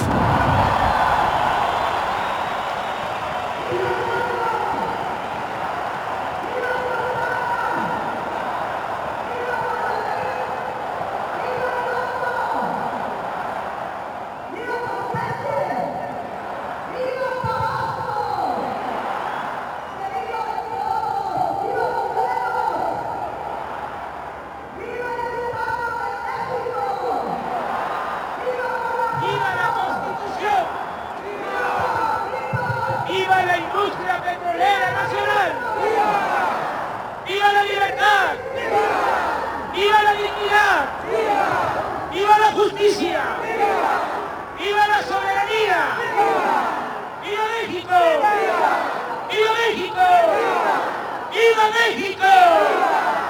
¡Viva la industria petrolera nacional! ¡Viva la libertad! ¡Viva la dignidad! ¡Viva la justicia! ¡Viva la soberanía! ¡Viva México! ¡Viva México! ¡Viva México!